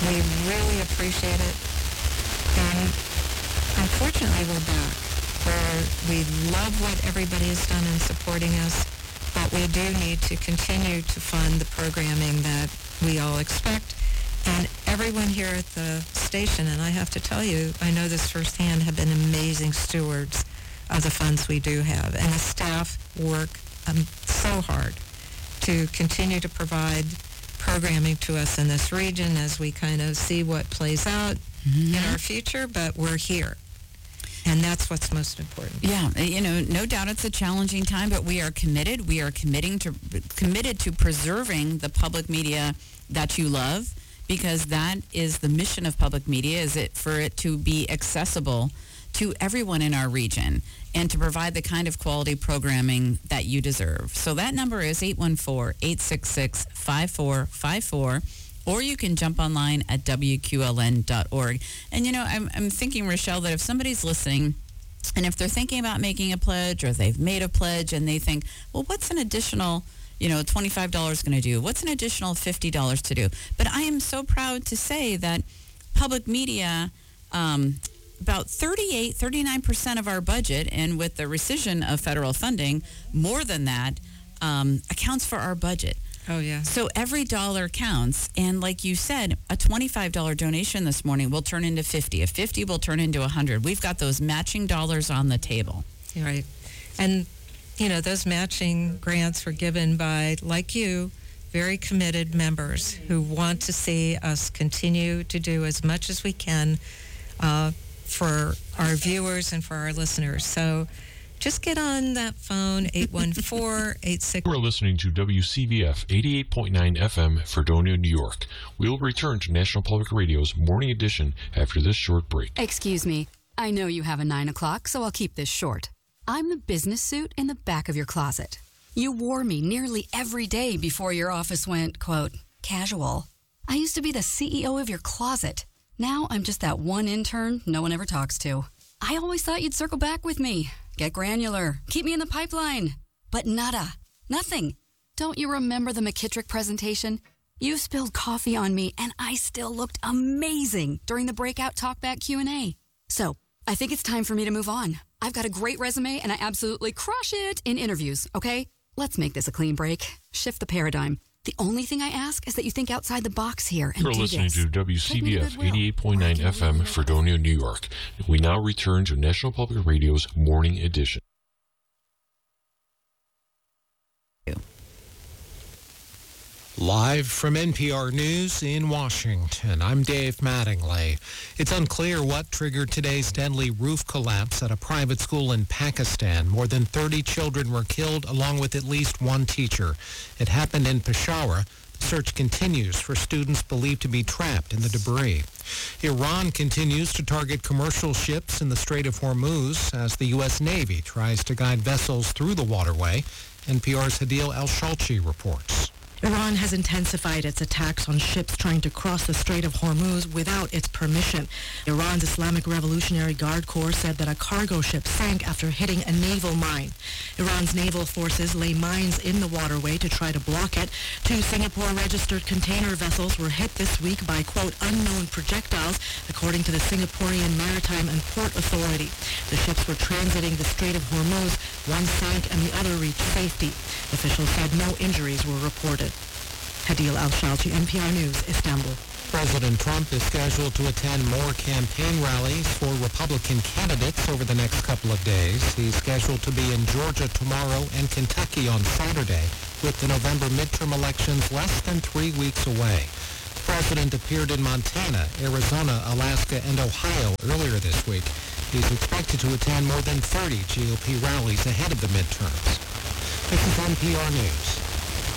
We really appreciate it. And unfortunately, we're back where we love what everybody has done in supporting us, but we do need to continue to fund the programming that we all expect. And everyone here at the station, and I have to tell you, I know this firsthand, have been amazing stewards of the funds we do have. And the staff work so hard to continue to provide programming to us in this region as we kind of see what plays out in our future, but we're here. And that's what's most important. Yeah, no doubt it's a challenging time, but we are committed. We are committed to preserving the public media that you love, because that is the mission of public media, for it to be accessible to everyone in our region and to provide the kind of quality programming that you deserve. So that number is 814-866-5454, or you can jump online at WQLN.org. And, I'm thinking, Rochelle, that if somebody's listening and if they're thinking about making a pledge, or they've made a pledge and they think, well, what's an additional $25 going to do? What's an additional $50 to do? But I am so proud to say that public media, about 39% of our budget, and with the rescission of federal funding, more than that, accounts for our budget. Oh, yeah. So every dollar counts. And like you said, a $25 donation this morning will turn into $50. A $50 will turn into $100. We've got those matching dollars on the table. Right. And, those matching grants were given by, like you, very committed members who want to see us continue to do as much as we can for our viewers and for our listeners. So just get on that phone, 814-86... We're listening to WCVF 88.9 FM, Fredonia, New York. We'll return to National Public Radio's Morning Edition after this short break. Excuse me. I know you have a 9 o'clock, so I'll keep this short. I'm the business suit in the back of your closet. You wore me nearly every day before your office went, quote, casual. I used to be the CEO of your closet. Now I'm just that one intern no one ever talks to. I always thought you'd circle back with me. Get granular. Keep me in the pipeline. But nada. Nothing. Don't you remember the McKittrick presentation? You spilled coffee on me, and I still looked amazing during the breakout talkback Q&A. So, I think it's time for me to move on. I've got a great resume, and I absolutely crush it in interviews, okay? Let's make this a clean break. Shift the paradigm. The only thing I ask is that you think outside the box here and You're do listening this. to WCBF 88.9 FM, Fredonia, New York. We now return to National Public Radio's Morning Edition. Live from NPR News in Washington, I'm Dave Mattingly. It's unclear what triggered today's deadly roof collapse at a private school in Pakistan. More than 30 children were killed, along with at least one teacher. It happened in Peshawar. The search continues for students believed to be trapped in the debris. Iran continues to target commercial ships in the Strait of Hormuz as the U.S. Navy tries to guide vessels through the waterway. NPR's Hadil El-Shalchi reports. Iran has intensified its attacks on ships trying to cross the Strait of Hormuz without its permission. Iran's Islamic Revolutionary Guard Corps said that a cargo ship sank after hitting a naval mine. Iran's naval forces lay mines in the waterway to try to block it. 2 Singapore-registered container vessels were hit this week by, quote, unknown projectiles, according to the Singaporean Maritime and Port Authority. The ships were transiting the Strait of Hormuz. One sank and the other reached safety. Officials said no injuries were reported. Hadil Al-Shalchi, NPR News, Istanbul. President Trump is scheduled to attend more campaign rallies for Republican candidates over the next couple of days. He's scheduled to be in Georgia tomorrow and Kentucky on Saturday, with the November midterm elections less than 3 weeks away. The president appeared in Montana, Arizona, Alaska, and Ohio earlier this week. He's expected to attend more than 30 GOP rallies ahead of the midterms. This is NPR News.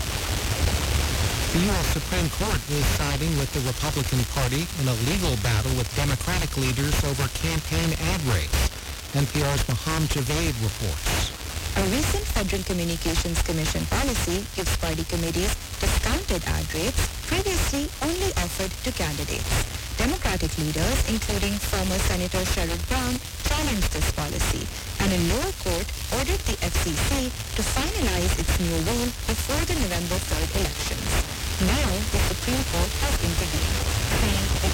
The U.S. Supreme Court is siding with the Republican Party in a legal battle with Democratic leaders over campaign ad rates. NPR's Maham Javed reports. A recent Federal Communications Commission policy gives party committees discounted ad rates previously only offered to candidates. Democratic leaders, including former Senator Sherrod Brown, challenged this policy, and a lower court ordered the FCC to finalize its new rule before the November 3rd elections. Now, the Supreme Court has intervened, saying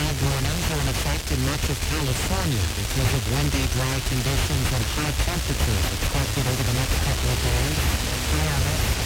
mild warnings are in effect in much of California because of windy, dry conditions and high temperatures expected over the next couple of days.